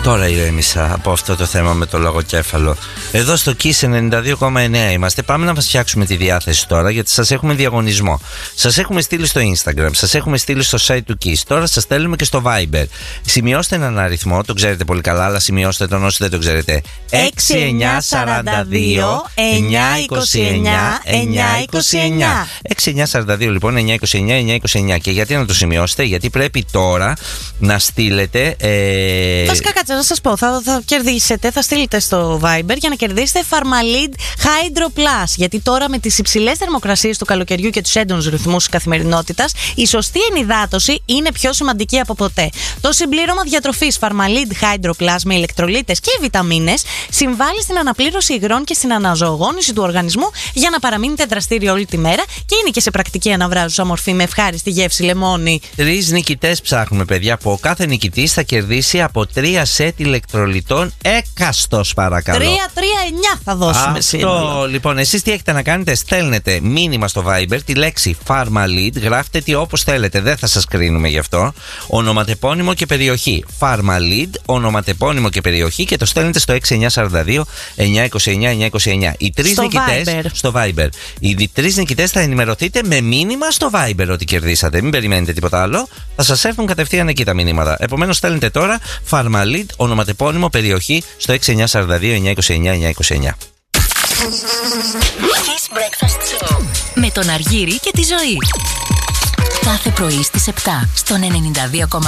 Τώρα ηρέμησα από αυτό το θέμα με το λογοκέφαλο. Εδώ στο Kiss 92,9 είμαστε. Πάμε να μας φτιάξουμε τη διάθεση τώρα, γιατί σας έχουμε διαγωνισμό. Σας έχουμε στείλει στο Instagram, σας έχουμε στείλει στο site του Kiss. Τώρα σας στέλνουμε και στο Viber. Σημειώστε έναν αριθμό, το ξέρετε πολύ καλά, αλλά σημειώστε τον όσοι δεν το ξέρετε. 6942 929 929. 6942 λοιπόν 929 929. Και γιατί να το σημειώσετε? Γιατί πρέπει τώρα να στείλετε. Βασικά, κάτσε να σας πω. Θα κερδίσετε, θα στείλετε στο Viber για να κερδίσετε Pharmalid Hydro Plus. Γιατί τώρα με τις υψηλές θερμοκρασίες του καλοκαιριού και τους έντονους ρυθμούς της καθημερινότητας, η σωστή ενυδάτωση είναι πιο σημαντική από ποτέ. Το συμπλήρωμα διατροφής Pharmalid Hydro Plus με ηλεκτρολίτες και βιταμίνες συμβάλλει στην αναπλήρωση υγρών και στην αναζωογόνηση του οργανισμού για να παραμείνετε δραστήριοι όλη τη μέρα και είναι και σε πρακτική αναβράζουσα μορφή με ευχάριστη γεύση λεμόνι. 3 νικητές ψάχνουμε, παιδιά, που ο κάθε νικητής θα κερδίσει από 3 σετ ηλεκτρολιτών έκαστος, παρακαλώ. 3-3-9 θα δώσουμε σήμερα. Αυτό λοιπόν, εσείς τι έχετε να κάνετε? Στέλνετε μήνυμα στο Viber τη λέξη Pharmalid, γράφτε τι όπως θέλετε, δεν θα σας κρίνουμε γι' αυτό. Ονοματεπώνυμο και περιοχή. Pharmalid, ονοματεπώνυμο και περιοχή και το στέλνετε στο 6942 929 929. Οι 3 νικητές στο Viber. Οι 3 νικητές θα ενημερωθείτε με μήνυμα στο Viber ότι κερδίσατε. Μην περιμένετε τίποτα άλλο. Θα σας έρθουν κατευθείαν εκεί τα μηνύματα. Επομένως, στέλνετε τώρα Pharmalid, ονοματεπώνυμο, περιοχή στο 6942 929 929. Kiss Breakfast Show με τον Αργύρη και τη Ζωή. Κάθε πρωί στις 7 στον 92,9.